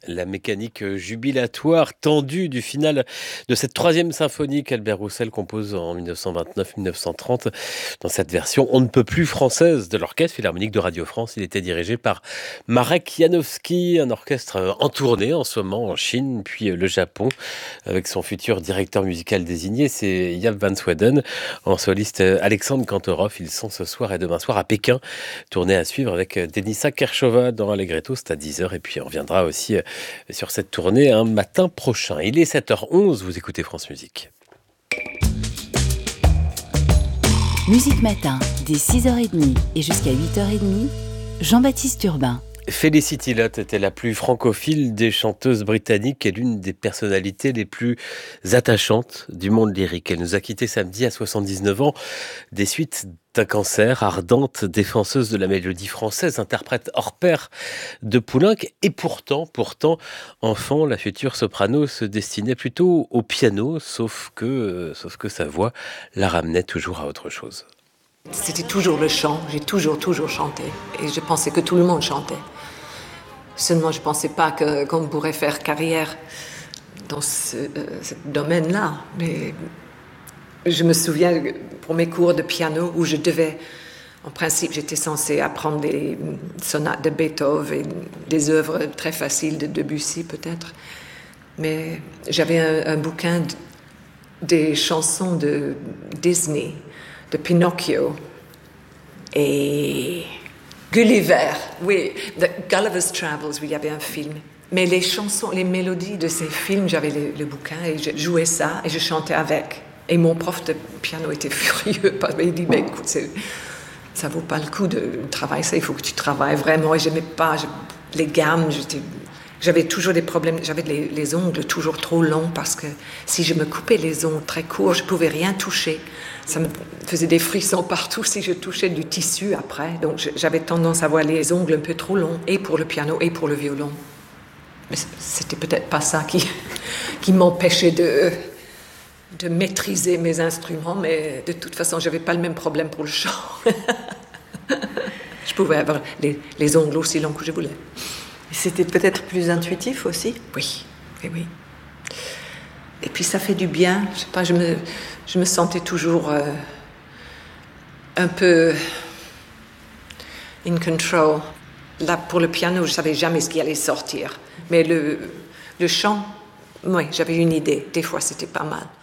La mécanique jubilatoire tendue du final de cette troisième symphonie qu'Albert Roussel compose en 1929-1930. Dans cette version on ne peut plus française de l'Orchestre Philharmonique de Radio France, il était dirigé par Marek Janowski, un orchestre en tournée en ce moment en Chine, puis le Japon, avec son futur directeur musical désigné, c'est Jaap van Sweden. En soliste, Alexandre Kantorov. Ils sont ce soir et demain soir à Pékin, tournée à suivre avec Denisa Kershova dans Allegretto, c'est à 10h, et puis on reviendra aussi sur cette tournée un matin prochain. Il est 7h11, vous écoutez France Musique. Musique Matin, dès 6h30 et jusqu'à 8h30, Jean-Baptiste Urbain. Felicity Lott était la plus francophile des chanteuses britanniques et l'une des personnalités les plus attachantes du monde lyrique. Elle nous a quittés samedi à 79 ans des suites d'un cancer. Ardente défenseuse de la mélodie française, interprète hors pair de Poulenc. Et pourtant, enfant, la future soprano se destinait plutôt au piano, sauf que sa voix la ramenait toujours à autre chose. C'était toujours le chant, j'ai toujours chanté. Et je pensais que tout le monde chantait. Seulement, je ne pensais pas qu'on pourrait faire carrière dans ce domaine-là. Mais je me souviens pour mes cours de piano où en principe, j'étais censée apprendre des sonates de Beethoven et des œuvres très faciles de Debussy peut-être. Mais j'avais un bouquin des chansons de Disney, de Pinocchio et Gulliver, oui, Gulliver's Travels, oui, il y avait un film. Mais les chansons, les mélodies de ces films, j'avais le bouquin et je jouais ça et je chantais avec. Et mon prof de piano était furieux parce qu'il dit, écoute, ça vaut pas le coup de travailler ça, il faut que tu travailles vraiment. Et j'aimais pas les gammes, j'avais toujours des problèmes, j'avais les ongles toujours trop longs parce que si je me coupais les ongles très courts, je pouvais rien toucher. Ça me faisait des frissons partout si je touchais du tissu après. Donc j'avais tendance à avoir les ongles un peu trop longs, et pour le piano et pour le violon. Mais c'était peut-être pas ça qui m'empêchait de maîtriser mes instruments, mais de toute façon, j'avais pas le même problème pour le chant. Je pouvais avoir les ongles aussi longs que je voulais. C'était peut-être plus intuitif aussi ? Oui. Et puis ça fait du bien. Je sais pas, je me sentais toujours un peu in control. Là, pour le piano, je savais jamais ce qui allait sortir. Mais le chant, oui, j'avais une idée. Des fois, c'était pas mal.